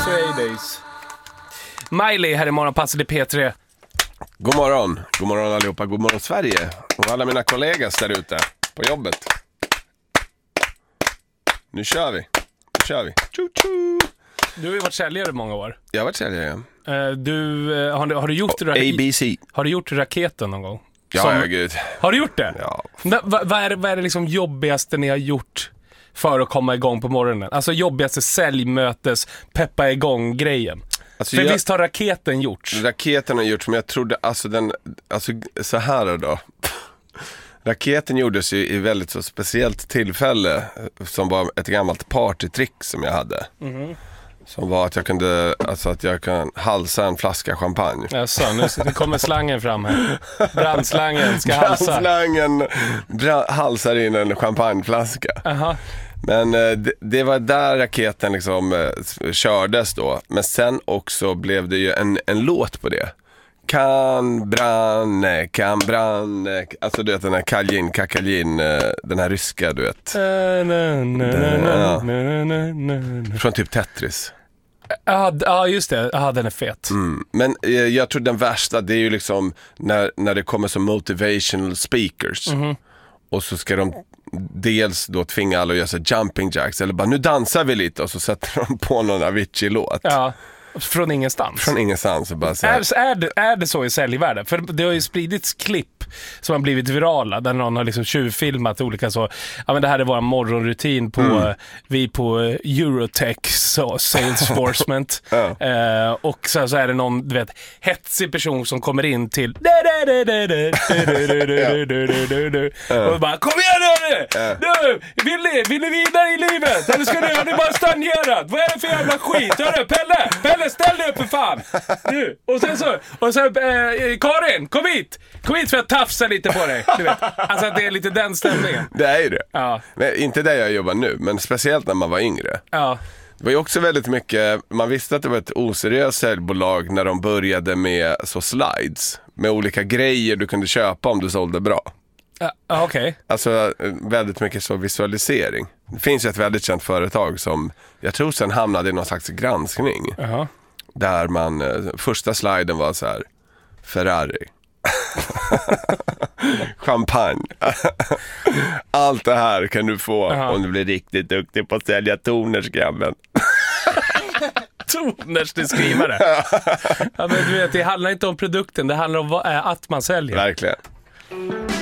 Fridays. Miley här i Morgonpasset i P3. God morgon allihopa, god morgon Sverige och alla mina kollegor där ute på jobbet. Nu kör vi. Du har ju varit säljare i många år. Jag har varit säljare, ja. Har du gjort ABC. Har du gjort raketen någon gång? Ja, gud. Har du gjort det? Ja. Vad är det liksom jobbigaste ni har gjort för att komma igång på morgonen? Alltså jobbigaste säljmötes, peppa igång grejen. Alltså för visst har raketen gjorts? Raketen har gjorts, men jag trodde, så här då. Raketen gjordes ju i väldigt så speciellt tillfälle som var ett gammalt partytrick som jag hade. Som var att jag kan halsa en flaska champagne. Jaså, nu kommer slangen fram här. Brandslangen ska halsa. Brandslangen halsar in en champagneflaska. Aha. Men det var där raketen liksom kördes då. Men sen också blev det ju en låt på det. Kan branne, alltså du vet den här Kaljin, den här ryska, du vet. Från typ Tetris. Ja, just det. Ja, den är fet. Men jag tror den värsta, det är ju liksom när det kommer som motivational speakers. Och så ska de dels då tvinga alla att göra så jumping jacks, eller bara nu dansar vi lite, och så sätter de på någon Avicii-låt. Ja. Från ingenstans. Och bara så här. Är det så i säljvärlden? För det har ju spridits klipp som har blivit virala där någon har liksom tjuvfilmat olika så. Ja, men det här är vår morgonrutin på vi på Eurotech Salesforcement. Och så är det någon, du vet, hetsig person som kommer in till och bara kom igen nu! Vill ni vidare i livet? Eller ska ni bara stagnerat? Vad är det för jävla skit? Hörru, Pelle, ställ dig upp för fan! Nu. Och sen Karin, kom hit för att tafsa lite på dig, du vet. Alltså att det är lite den stämningen. Det är ju det. Ja. Men inte där jag jobbar nu, men speciellt när man var yngre. Ja. Det var ju också väldigt mycket, man visste att det var ett oseriöst säljbolag när de började med så slides med olika grejer du kunde köpa om du sålde bra. Okej. Alltså väldigt mycket så visualisering. Det finns ju ett väldigt känt företag som jag tror sen hamnade i någon slags granskning. Där man, första sliden var så här: Ferrari, champagne, allt det här kan du få om du blir riktigt duktig på att sälja toners, grabben. Toners, du skrivare. Ja, men du vet, det handlar inte om produkten, det handlar om att man säljer. Verkligen.